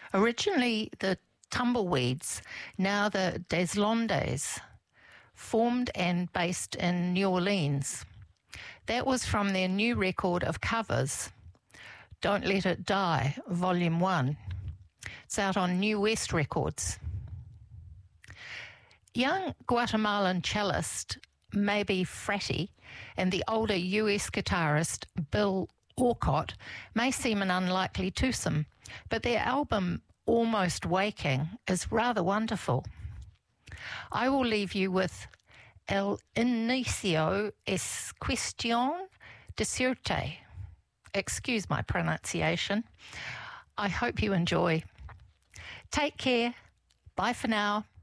Originally the Tumbleweeds, now the Deslondes, formed and based in New Orleans. That was from their new record of covers, Don't Let It Die, Volume 1. It's out on New West Records. Young Guatemalan cellist Maybe Fratty and the older US guitarist Bill Orcott may seem an unlikely twosome, but their album Almost Waking is rather wonderful. I will leave you with El Inicio es Cuestión de Suerte. Excuse my pronunciation. I hope you enjoy. Take care. Bye for now.